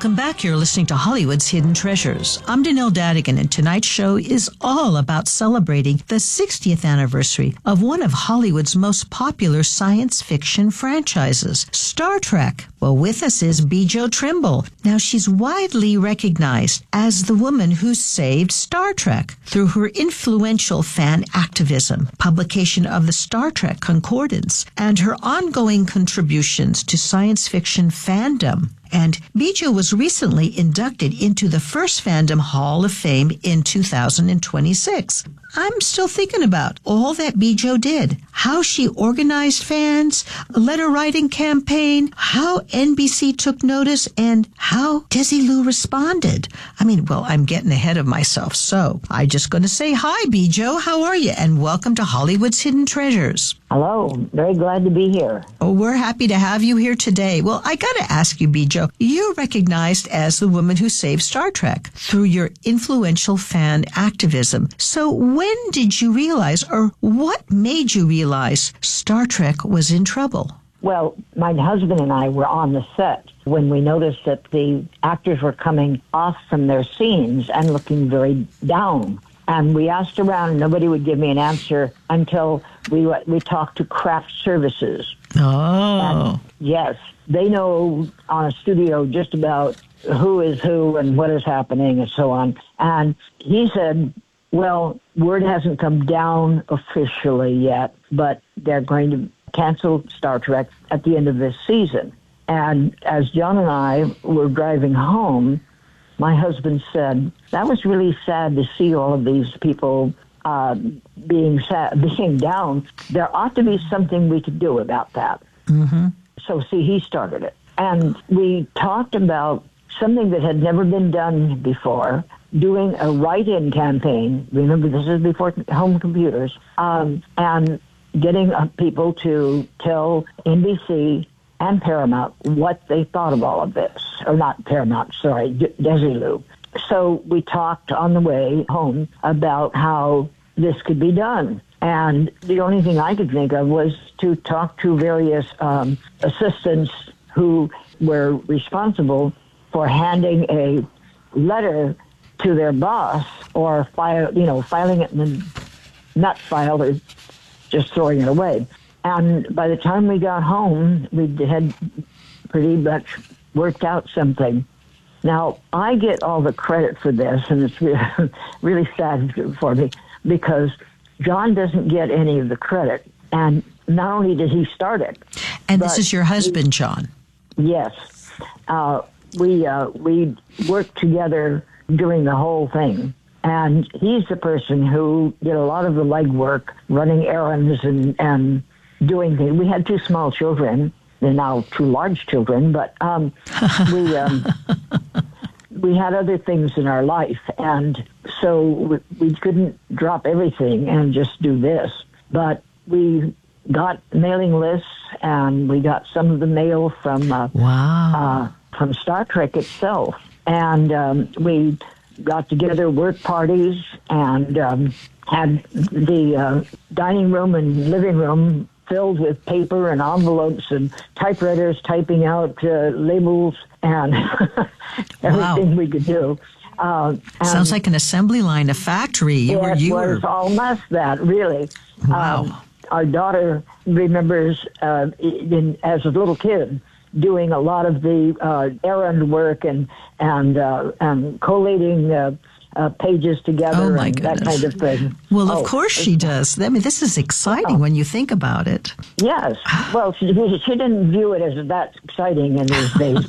Welcome back. You're listening to Hollywood's Hidden Treasures. I'm Danelle Dadigan, and tonight's show is all about celebrating the 60th anniversary of one of Hollywood's most popular science fiction franchises, Star Trek. Well, with us is Bijo Trimble. Now, she's widely recognized as the woman who saved Star Trek through her influential fan activism, publication of the Star Trek Concordance, and her ongoing contributions to science fiction fandom. And Bijo was recently inducted into the First Fandom Hall of Fame in 2026. I'm still thinking about all that Bijo did, how she organized fans, a letter writing campaign, how NBC took notice, and how Desilu responded. I'm getting ahead of myself, so I'm just going to say hi, Bijo. How are you? And welcome to Hollywood's Hidden Treasures. Hello. Very glad to be here. Oh, we're happy to have you here today. Well, I got to ask you, Bijo, you're recognized as the woman who saved Star Trek through your influential fan activism. So when did you realize, or what made you realize Star Trek was in trouble? Well, my husband and I were on the set when we noticed that the actors were coming off from their scenes and looking very down. And we asked around, and nobody would give me an answer until we talked to craft services. Oh. And yes, they know on a studio just about who is who and what is happening and so on. And he said, well, word hasn't come down officially yet, but they're going to cancel Star Trek at the end of this season. And as John and I were driving home, my husband said, that was really sad to see all of these people being down. There ought to be something we could do about that. Mm-hmm. So, see, he started it. And we talked about something that had never been done before, doing a write-in campaign. Remember, this is before home computers. And getting people to tell NBC and Paramount what they thought of all of this. Or not Paramount, sorry, Desilu. So we talked on the way home about how this could be done. And the only thing I could think of was to talk to various assistants who were responsible for handing a letter to their boss or filing it in the nut file or just throwing it away. And by the time we got home, we had pretty much worked out something. Now, I get all the credit for this, and it's really sad for me, because John doesn't get any of the credit. And not only did he start it. And this is your husband, John. Yes. We worked together during the whole thing. And he's the person who did a lot of the legwork, running errands and doing things. We had two small children. They're now two large children, but we had other things in our life, and so we couldn't drop everything and just do this. But we got mailing lists, and we got some of the mail from from Star Trek itself, and we got together work parties and had the dining room and living room filled with paper and envelopes and typewriters typing out labels and everything we could do. Sounds like an assembly line, a factory. It was almost that, really. Wow. Our daughter remembers, as a little kid, doing a lot of the errand work and collating pages together and that kind of thing. Well, of course she does. I mean, this is exciting when you think about it. Yes. Well, she didn't view it as that exciting in these days.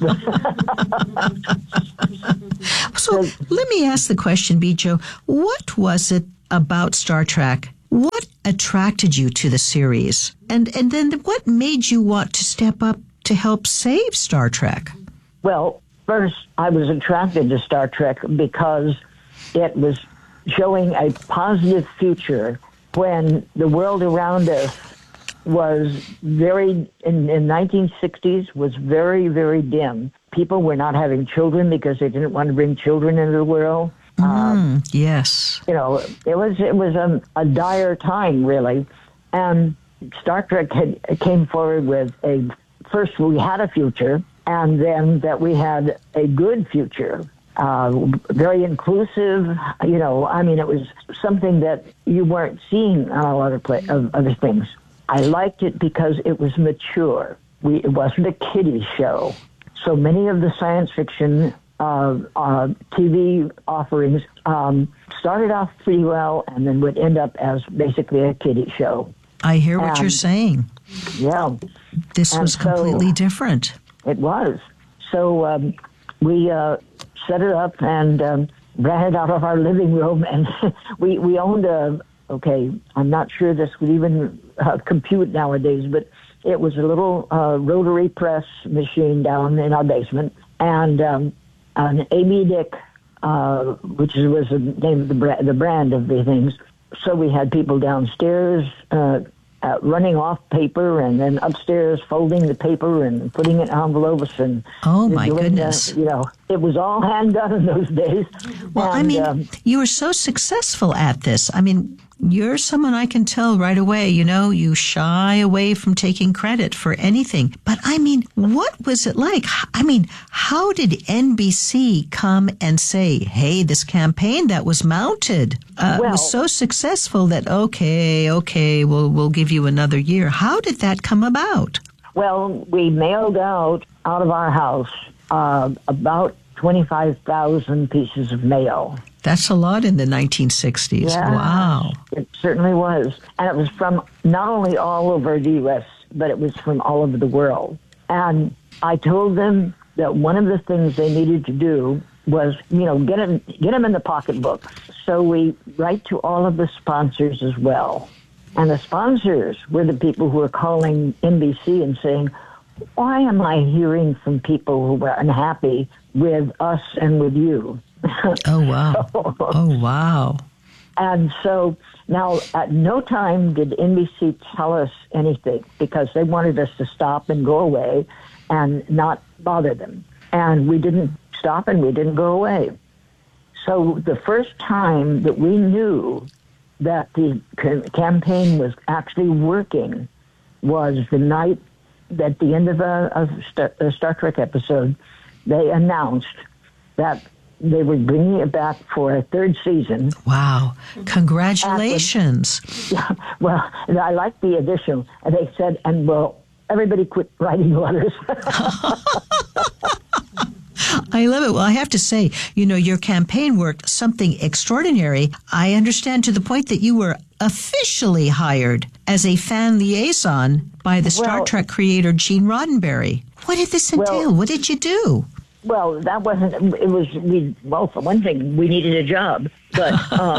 So let me ask the question, Bijo. What was it about Star Trek? What attracted you to the series? And then what made you want to step up to help save Star Trek? Well, first, I was attracted to Star Trek because it was showing a positive future when the world around us was in 1960s, was very, very dim. People were not having children because they didn't want to bring children into the world. Yes. It was a dire time, really. And Star Trek came forward with first, we had a future, and then that we had a good future. Very inclusive, I mean, it was something that you weren't seeing on a lot of other things. I liked it because it was mature. It wasn't a kiddie show. So many of the science fiction TV offerings started off pretty well and then would end up as basically a kiddie show. I hear what you're saying. Yeah. This was completely different. It was. So we set it up and ran it out of our living room, and we owned I'm not sure this would even compute nowadays, but it was a little rotary press machine down in our basement, and an A.B. Dick, which was the name of the brand of the things. So we had people downstairs running off paper, and then upstairs folding the paper and putting it in envelopes. And oh my goodness! It was all hand done in those days. Well, and, you were so successful at this. I mean, you're someone I can tell right away. You shy away from taking credit for anything. But I mean, what was it like? I mean, how did NBC come and say, "Hey, this campaign that was mounted was so successful that okay, we'll give you another year"? How did that come about? Well, we mailed out of our house about 25,000 pieces of mail. That's a lot in the 1960s. Yeah, wow. It certainly was. And it was from not only all over the U.S., but it was from all over the world. And I told them that one of the things they needed to do was, get them in the pocketbook. So we write to all of the sponsors as well. And the sponsors were the people who were calling NBC and saying, why am I hearing from people who were unhappy with us and with you? Oh, wow. Oh, wow. And so now at no time did NBC tell us anything because they wanted us to stop and go away and not bother them. And we didn't stop and we didn't go away. So the first time that we knew that the campaign was actually working was the night at the end of a Star Trek episode, they announced that they were bringing it back for a third season. Wow. Congratulations. Well, I like the addition. And they said, everybody quit writing letters. I love it. Well, I have to say, your campaign worked something extraordinary. I understand to the point that you were officially hired as a fan liaison by the Star Trek creator Gene Roddenberry. What did this entail? What did you do? Well, that wasn't. It was. For one thing, we needed a job, but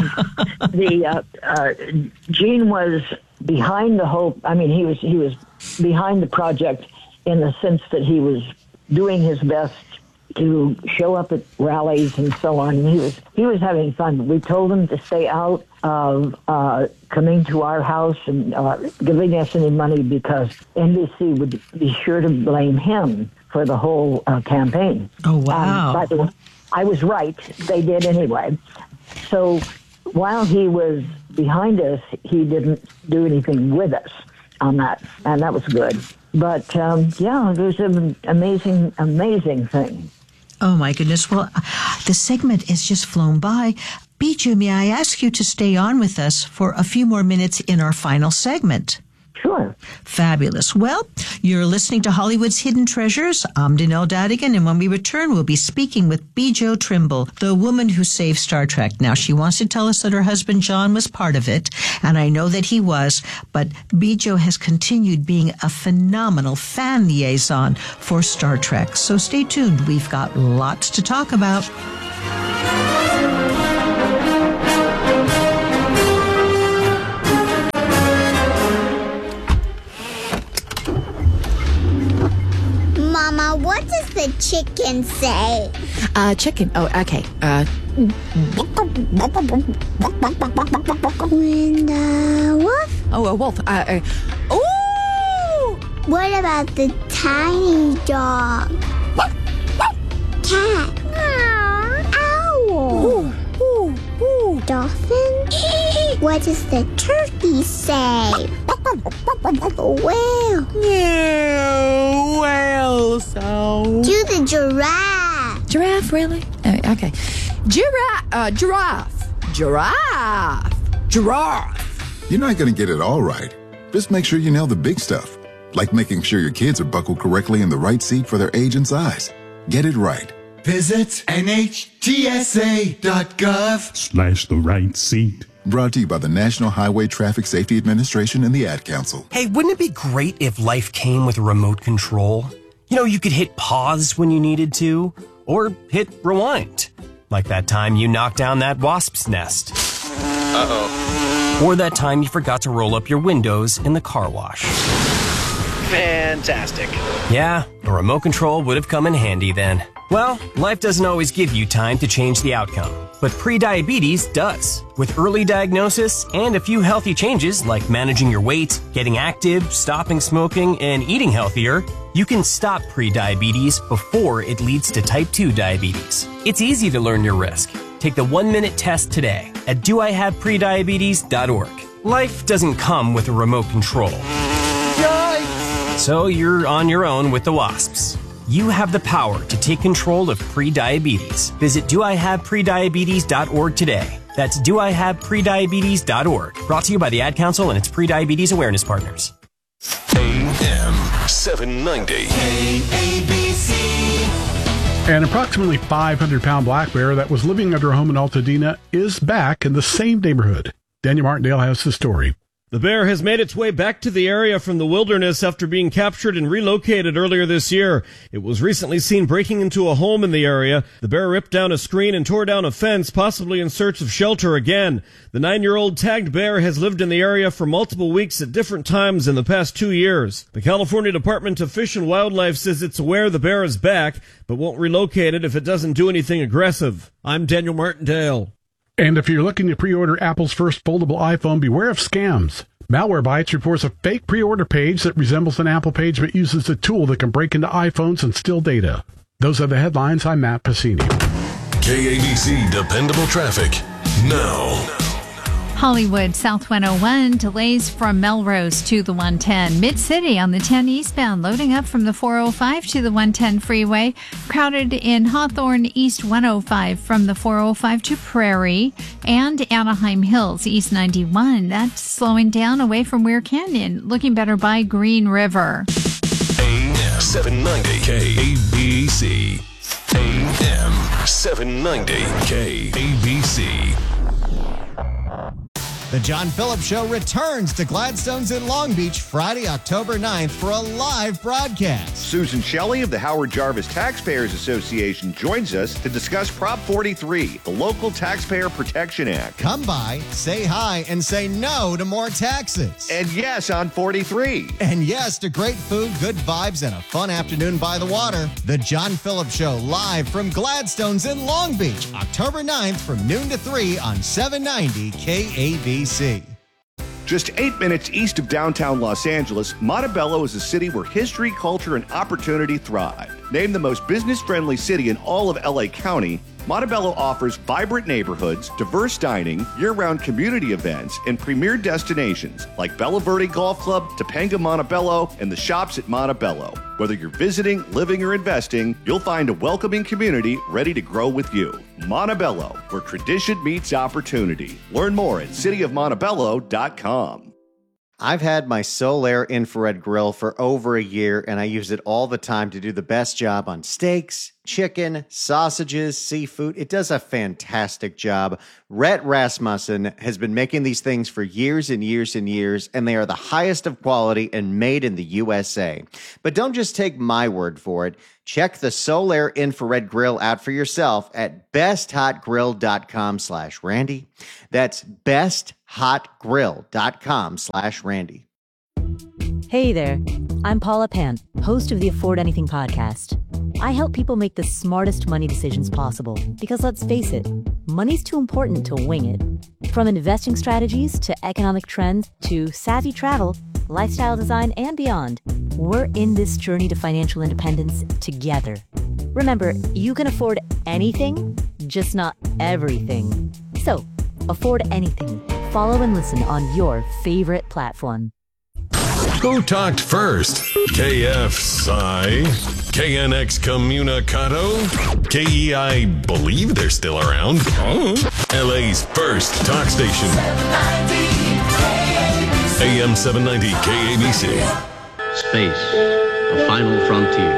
Gene was behind the whole. I mean, he was behind the project in the sense that he was doing his best to show up at rallies and so on. And he was having fun. We told him to stay out of coming to our house and giving us any money because NBC would be sure to blame him for the whole campaign. Oh, wow. By the way, I was right. They did anyway. So while he was behind us, he didn't do anything with us on that, and that was good. But, it was an amazing, amazing thing. Oh, my goodness. Well, the segment has just flown by. Bijou, may I ask you to stay on with us for a few more minutes in our final segment? Sure. Fabulous. Well, you're listening to Hollywood's Hidden Treasures. I'm Danelle Dadigan, and when we return, we'll be speaking with Bijou Trimble, the woman who saved Star Trek. Now, she wants to tell us that her husband John was part of it, and I know that he was, but Bijou has continued being a phenomenal fan liaison for Star Trek. So stay tuned. We've got lots to talk about. Mama, what does the chicken say? Chicken. Oh, okay. When the wolf? Oh, a wolf. Oh! What about the tiny dog? Cat. Owl. Dolphin? What does the turkey say? Whale. No, whale sound. Do the giraffe. Giraffe, really? Oh, okay. Giraffe. You're not going to get it all right. Just make sure you nail the big stuff, like making sure your kids are buckled correctly in the right seat for their age and size. Get it right. Visit NHTSA.gov/the right seat. Brought to you by the National Highway Traffic Safety Administration and the Ad Council. Hey, wouldn't it be great if life came with a remote control? You know, you could hit pause when you needed to, or hit rewind. Like that time you knocked down that wasp's nest. Uh-oh. Or that time you forgot to roll up your windows in the car wash. Fantastic. Yeah, a remote control would have come in handy then. Well, life doesn't always give you time to change the outcome, but prediabetes does. With early diagnosis and a few healthy changes like managing your weight, getting active, stopping smoking, and eating healthier, you can stop prediabetes before it leads to type 2 diabetes. It's easy to learn your risk. Take the 1-minute test today at doihaveprediabetes.org. Life doesn't come with a remote control. Yikes! So you're on your own with the wasps. You have the power to take control of prediabetes. Visit doihaveprediabetes.org today. That's doihaveprediabetes.org. Brought to you by the Ad Council and its prediabetes awareness partners. AM 790. KABC. An approximately 500-pound black bear that was living under a home in Altadena is back in the same neighborhood. Daniel Martindale has the story. The bear has made its way back to the area from the wilderness after being captured and relocated earlier this year. It was recently seen breaking into a home in the area. The bear ripped down a screen and tore down a fence, possibly in search of shelter again. The 9-year-old tagged bear has lived in the area for multiple weeks at different times in the past 2 years. The California Department of Fish and Wildlife says it's aware the bear is back, but won't relocate it if it doesn't do anything aggressive. I'm Daniel Martindale. And if you're looking to pre-order Apple's first foldable iPhone, beware of scams. Malwarebytes reports a fake pre-order page that resembles an Apple page but uses a tool that can break into iPhones and steal data. Those are the headlines. I'm Matt Pacini. KABC Dependable Traffic now. Hollywood South 101 delays from Melrose to the 110. Mid-City on the 10 eastbound loading up from the 405 to the 110 freeway. Crowded in Hawthorne East 105 from the 405 to Prairie. And Anaheim Hills East 91. That's slowing down away from Weir Canyon. Looking better by Green River. AM 790 KABC. AM 790 KABC. The John Phillips Show returns to Gladstone's in Long Beach Friday, October 9th for a live broadcast. Susan Shelley of the Howard Jarvis Taxpayers Association joins us to discuss Prop 43, the Local Taxpayer Protection Act. Come by, say hi, and say no to more taxes. And yes on 43. And yes to great food, good vibes, and a fun afternoon by the water. The John Phillips Show live from Gladstone's in Long Beach, October 9th from noon to 3 on 790 KABC. Just 8 minutes east of downtown Los Angeles, Montebello is a city where history, culture, and opportunity thrive. Named the most business-friendly city in all of LA County, Montebello offers vibrant neighborhoods, diverse dining, year-round community events, and premier destinations like Bella Verde Golf Club, Topanga Montebello, and the shops at Montebello. Whether you're visiting, living, or investing, you'll find a welcoming community ready to grow with you. Montebello, where tradition meets opportunity. Learn more at cityofmontebello.com. I've had my Solaire infrared grill for over a year, and I use it all the time to do the best job on steaks, chicken, sausages, seafood. It does a fantastic job. Rhett Rasmussen has been making these things for years and years and years, and they are the highest of quality and made in the USA. But don't just take my word for it. Check the Solaire infrared grill out for yourself at besthotgrill.com/Randy. That's besthotgrill.com/Randy. Hey there, I'm Paula Pant, host of the Afford Anything podcast. I help people make the smartest money decisions possible because let's face it, money's too important to wing it. From investing strategies to economic trends to savvy travel, lifestyle design, and beyond, we're in this journey to financial independence together. Remember, you can afford anything, just not everything. So, afford anything. Follow and listen on your favorite platform. Who talked first? KF Psi? KNX Communicado? KEI believe they're still around. LA's first talk station. AM 790 KABC. Space, the final frontier.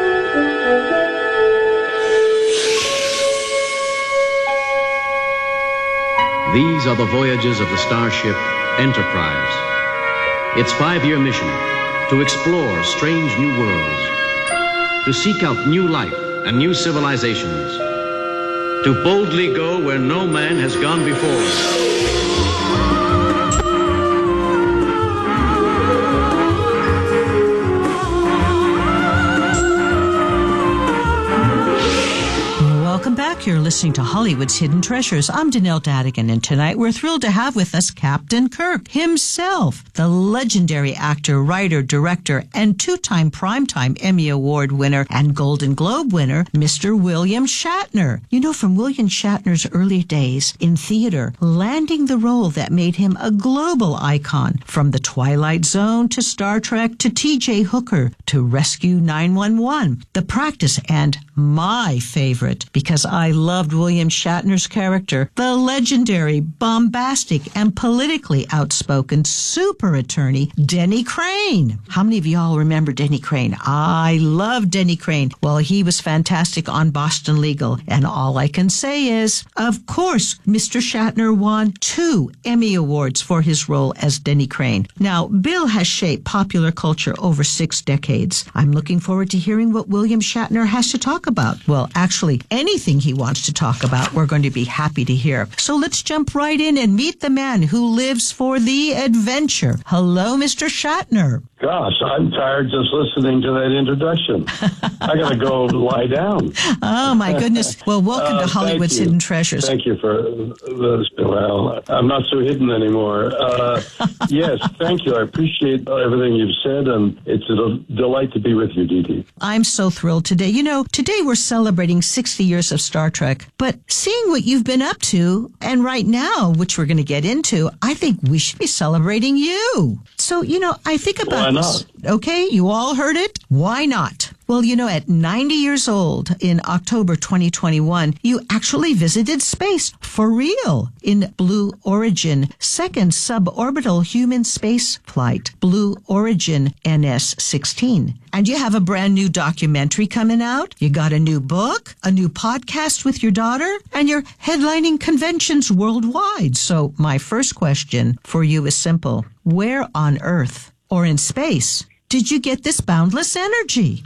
These are the voyages of the starship Enterprise. Its 5-year mission, to explore strange new worlds, to seek out new life and new civilizations, to boldly go where no man has gone before. Welcome back. You're listening to Hollywood's Hidden Treasures. I'm Danelle Dadigan, and tonight we're thrilled to have with us Captain Kirk himself, the legendary actor, writer, director, and 2-time Primetime Emmy Award winner and Golden Globe winner, Mr. William Shatner. You know, from William Shatner's early days in theater, landing the role that made him a global icon, from The Twilight Zone to Star Trek to T.J. Hooker to Rescue 911, The Practice, and my favorite, because I loved William Shatner's character, the legendary, bombastic, and politically outspoken super attorney, Denny Crane. How many of y'all remember Denny Crane? I love Denny Crane. Well, he was fantastic on Boston Legal, and all I can say is, of course, Mr. Shatner won 2 Emmy Awards for his role as Denny Crane. Now, Bill has shaped popular culture over 6 decades. I'm looking forward to hearing what William Shatner has to talk about. Well, actually, anything he wants to talk about, we're going to be happy to hear. So let's jump right in and meet the man who lives for the adventure. Hello, Mr. Shatner. Gosh, I'm tired just listening to that introduction. I got to go lie down. Oh, my goodness. Well, welcome to Hollywood's Hidden Treasures. Thank you for this. Well, I'm not so hidden anymore. Yes, thank you. I appreciate everything you've said, and it's a delight to be with you, Dee Dee. I'm so thrilled today. You know, today we're celebrating 60 years of Star Trek, but seeing what you've been up to, and right now, which we're going to get into, I think we should be celebrating you. So, you know, I think about this. Okay, you all heard it? Why not? Well, you know, at 90 years old in October 2021, you actually visited space for real in Blue Origin, second suborbital human space flight, Blue Origin NS-16. And you have a brand new documentary coming out. You got a new book, a new podcast with your daughter, and you're headlining conventions worldwide. So my first question for you is simple. Where on Earth or in space did you get this boundless energy?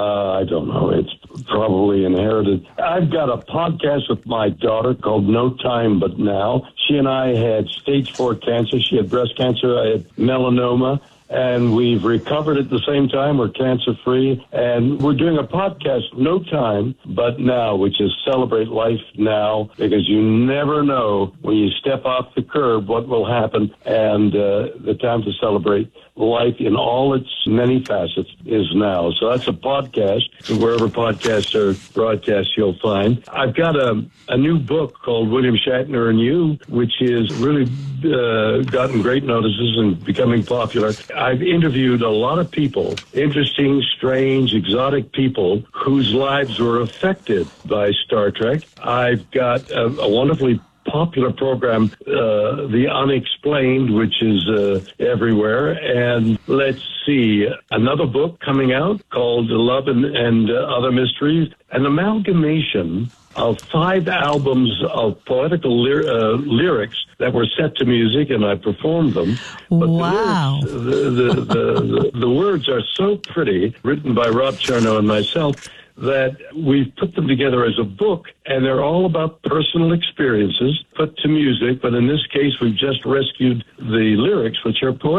I don't know. It's probably inherited. I've got a podcast with my daughter called No Time But Now. She and I had stage 4 cancer. She had breast cancer. I had melanoma. And we've recovered at the same time. We're cancer-free. And we're doing a podcast, No Time But Now, which is Celebrate Life Now, because you never know when you step off the curb what will happen. And the time to celebrate life in all its many facets is now. So that's a podcast. Wherever podcasts are broadcast, you'll find. I've got a new book called William Shatner and You, which is really gotten great notices and becoming popular. I've interviewed a lot of people, interesting, strange, exotic people whose lives were affected by Star Trek. I've got a wonderfully popular program, The Unexplained, which is everywhere. And let's see, another book coming out called Love and Other Mysteries, an amalgamation of 5 albums of poetical lyrics that were set to music, and I performed them. But wow. The words are so pretty, written by Rob Chernow and myself, that we've put them together as a book, and they're all about personal experiences put to music. But in this case, we've just rescued the lyrics, which are poetic.